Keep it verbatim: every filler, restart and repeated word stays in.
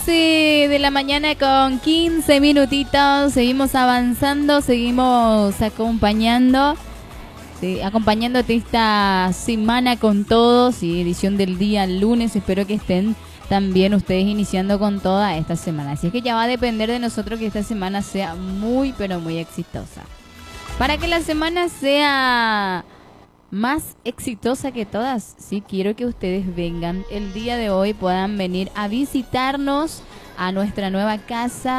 once de la mañana con quince minutitos. Seguimos avanzando, seguimos acompañando, sí, acompañándote esta semana con todos y edición del día lunes. Espero que estén también ustedes iniciando con toda esta semana. Así es que ya va a depender de nosotros que esta semana sea muy, pero muy exitosa. Para que la semana sea más exitosa que todas, sí, quiero que ustedes vengan el día de hoy, puedan venir a visitarnos a nuestra nueva casa.